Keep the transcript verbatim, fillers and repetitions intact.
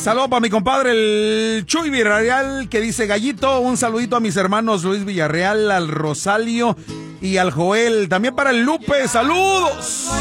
Saludo para mi compadre el Chuy Villarreal, que dice Gallito. Un saludito a mis hermanos Luis Villarreal, al Rosalio y al Joel. También para el Lupe, saludos.